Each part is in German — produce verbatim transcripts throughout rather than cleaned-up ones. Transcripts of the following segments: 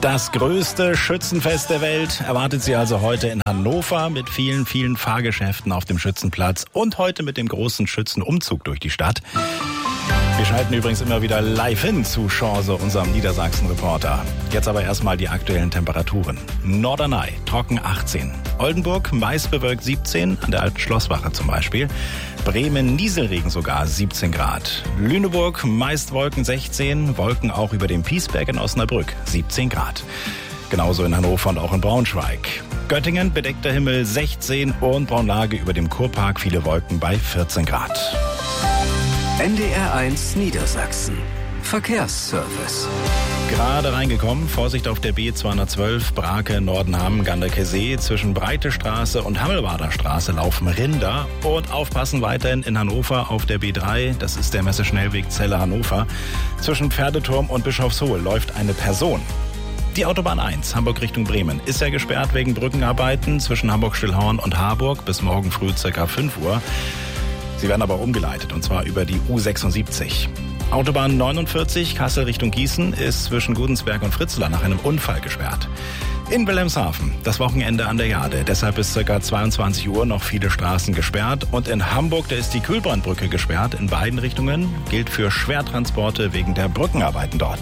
Das größte Schützenfest der Welt erwartet Sie also heute in Hannover mit vielen, vielen Fahrgeschäften auf dem Schützenplatz und heute mit dem großen Schützenumzug durch die Stadt. Wir schalten übrigens immer wieder live hin zu Chance, unserem Niedersachsen-Reporter. Jetzt aber erstmal die aktuellen Temperaturen. Norderney, trocken achtzehn. Oldenburg, meist bewölkt siebzehn, an der alten Schlosswache zum Beispiel. Bremen, Nieselregen sogar siebzehn Grad. Lüneburg, meist Wolken sechzehn, Wolken auch über dem Piesberg in Osnabrück, siebzehn Grad. Genauso in Hannover und auch in Braunschweig. Göttingen, bedeckter Himmel sechzehn und Braunlage über dem Kurpark viele Wolken bei vierzehn Grad. N D R eins Niedersachsen. Verkehrsservice. Gerade reingekommen, Vorsicht auf der B zweihundertzwölf, Brake, Nordenham, Ganderkesee. Zwischen Breite Straße und Hammelbader Straße laufen Rinder. Und aufpassen weiterhin in Hannover auf der B drei, das ist der Messeschnellweg Celle Hannover. Zwischen Pferdeturm und Bischofshohe läuft eine Person. Die Autobahn eins, Hamburg Richtung Bremen, ist ja gesperrt wegen Brückenarbeiten zwischen Hamburg-Stillhorn und Harburg bis morgen früh ca. fünf Uhr. Sie werden aber umgeleitet, und zwar über die U sechsundsiebzig. Autobahn neunundvierzig, Kassel Richtung Gießen, ist zwischen Gudensberg und Fritzlar nach einem Unfall gesperrt. In Wilhelmshaven, das Wochenende an der Jade, deshalb bis ca. zweiundzwanzig Uhr noch viele Straßen gesperrt. Und in Hamburg, da ist die Kühlbrandbrücke gesperrt in beiden Richtungen, gilt für Schwertransporte wegen der Brückenarbeiten dort.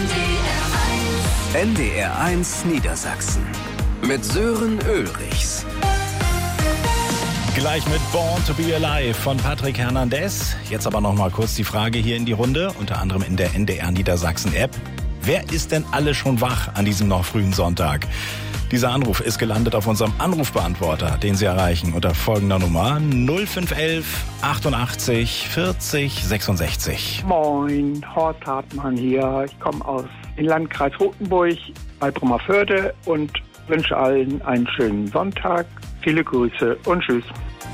N D R eins Niedersachsen mit Sören Ulrichs. Gleich mit Born to be Alive von Patrick Hernandez. Jetzt aber noch mal kurz die Frage hier in die Runde, unter anderem in der N D R Niedersachsen App. Wer ist denn alle schon wach an diesem noch frühen Sonntag? Dieser Anruf ist gelandet auf unserem Anrufbeantworter, den Sie erreichen unter folgender Nummer null fünf eins eins achtundachtzig vierzig sechsundsechzig. Moin, Horst Hartmann hier. Ich komme aus dem Landkreis Rothenburg bei Brummerförde und wünsche allen einen schönen Sonntag. Viele Grüße und tschüss.